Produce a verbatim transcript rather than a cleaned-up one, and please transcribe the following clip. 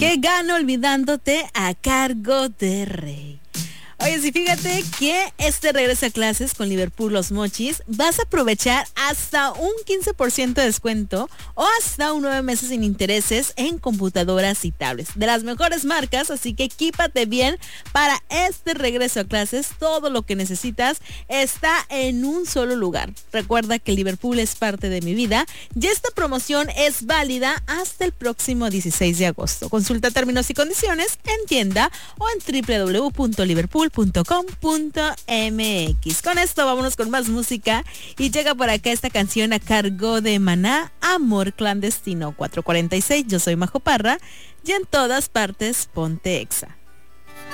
¿Qué gano olvidándote a cargo de Rey? Oye, sí, fíjate que este regreso a clases con Liverpool Los Mochis vas a aprovechar hasta un quince por ciento de descuento o hasta un nueve meses sin intereses en computadoras y tablets de las mejores marcas, así que equípate bien para este regreso a clases. Todo lo que necesitas está en un solo lugar. Recuerda que Liverpool es parte de mi vida y esta promoción es válida hasta el próximo dieciséis de agosto. Consulta términos y condiciones en tienda o en doble u doble u doble u punto liverpool punto com punto m x. Con esto vámonos con más música y llega por acá esta canción a cargo de Maná, Amor Clandestino. Cuatro cuarenta y seis, yo soy Majo Parra y en todas partes ponte Exa.